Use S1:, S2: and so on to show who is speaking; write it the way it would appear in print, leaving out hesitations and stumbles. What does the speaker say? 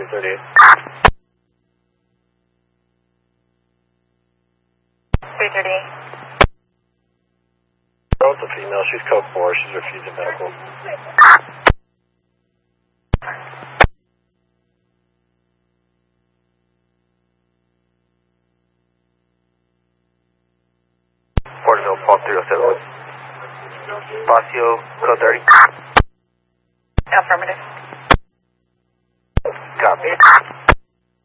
S1: 338.
S2: 338.
S1: Oh, it's a female. She's code 4. She's refusing medical. Porterville, Paul 307. Espacio, code 30.
S2: Affirmative.
S1: Copy.